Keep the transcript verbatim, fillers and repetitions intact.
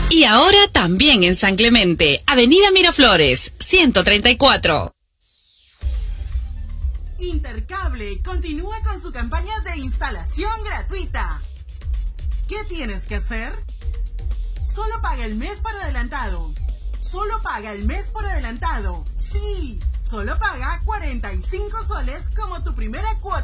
Y ahora también en San Clemente, Avenida Miraflores, ciento treinta y cuatro. Intercable continúa con su campaña de instalación gratuita. ¿Qué tienes que hacer? Solo paga el mes por adelantado. Solo paga el mes por adelantado. Sí, solo paga cuarenta y cinco soles como tu primera cuota.